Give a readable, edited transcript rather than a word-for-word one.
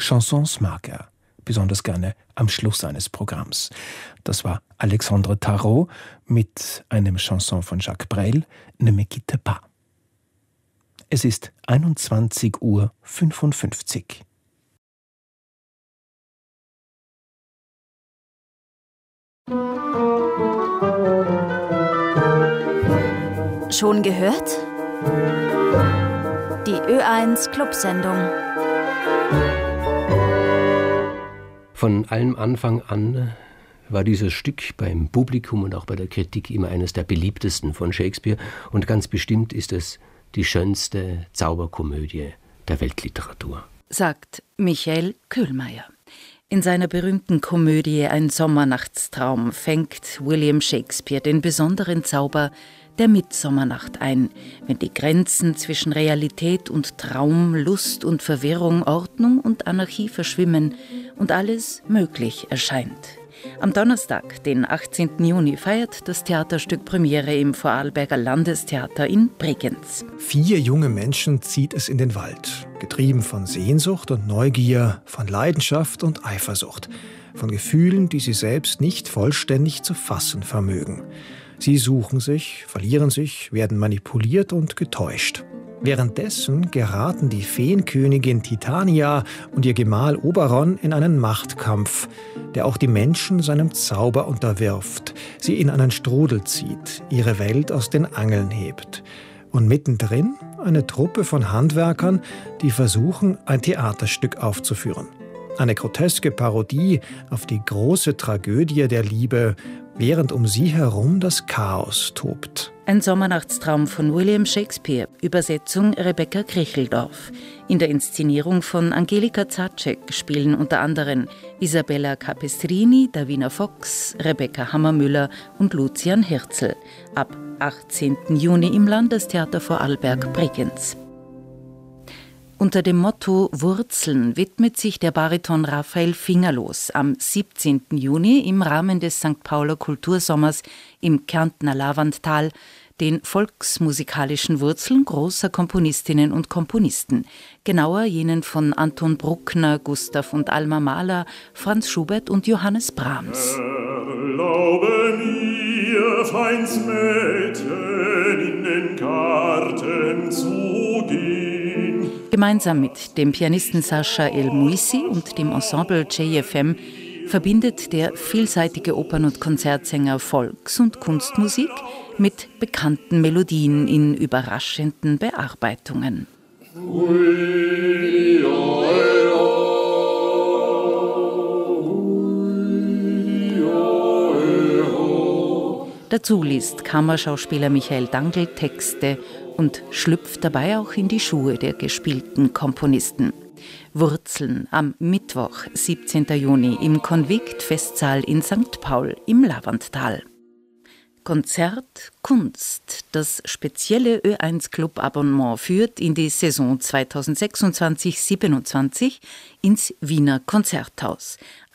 Chansons mag er, besonders gerne am Schluss seines Programms. Das war Alexandre Tarot mit einem Chanson von Jacques Brel, Ne me quitte pas. Es ist 21:55 Uhr. Schon gehört? Die Ö1 Clubsendung. Von allem Anfang an war dieses Stück beim Publikum und auch bei der Kritik immer eines der beliebtesten von Shakespeare. Und ganz bestimmt ist es die schönste Zauberkomödie der Weltliteratur, sagt Michael Köhlmeier. In seiner berühmten Komödie Ein Sommernachtstraum fängt William Shakespeare den besonderen Zauber der Mitsommernacht ein, wenn die Grenzen zwischen Realität und Traum, Lust und Verwirrung, Ordnung und Anarchie verschwimmen und alles möglich erscheint. Am Donnerstag, den 18. Juni, feiert das Theaterstück Premiere im Vorarlberger Landestheater in Bregenz. 4 junge Menschen zieht es in den Wald, getrieben von Sehnsucht und Neugier, von Leidenschaft und Eifersucht, von Gefühlen, die sie selbst nicht vollständig zu fassen vermögen. Sie suchen sich, verlieren sich, werden manipuliert und getäuscht. Währenddessen geraten die Feenkönigin Titania und ihr Gemahl Oberon in einen Machtkampf, der auch die Menschen seinem Zauber unterwirft, sie in einen Strudel zieht, ihre Welt aus den Angeln hebt. Und mittendrin eine Truppe von Handwerkern, die versuchen, ein Theaterstück aufzuführen. Eine groteske Parodie auf die große Tragödie der Liebe, während um sie herum das Chaos tobt. Ein Sommernachtstraum von William Shakespeare, Übersetzung Rebecca Kricheldorf. In der Inszenierung von Angelika Zaczek spielen unter anderem Isabella Capestrini, Davina Fox, Rebecca Hammermüller und Lucian Hirzel. Ab 18. Juni im Landestheater Vorarlberg-Bregenz. Unter dem Motto Wurzeln widmet sich der Bariton Raphael Fingerlos am 17. Juni im Rahmen des St. Pauler Kultursommers im Kärntner Lavanttal den volksmusikalischen Wurzeln großer Komponistinnen und Komponisten, genauer jenen von Anton Bruckner, Gustav und Alma Mahler, Franz Schubert und Johannes Brahms. Erlaube mir, feins Mädchen, in den Garten zu gehen. Gemeinsam mit dem Pianisten Sascha El-Mouissi und dem Ensemble JFM verbindet der vielseitige Opern- und Konzertsänger Volks- und Kunstmusik mit bekannten Melodien in überraschenden Bearbeitungen. Dazu liest Kammerschauspieler Michael Dangl Texte und schlüpft dabei auch in die Schuhe der gespielten Komponisten. Wurzeln am Mittwoch, 17. Juni im Konvikt-Festsaal in St. Paul im Lavanttal. Konzert Kunst. Das spezielle Ö1 Club Abonnement führt in die Saison 2026/27 ins Wiener Konzerthaus.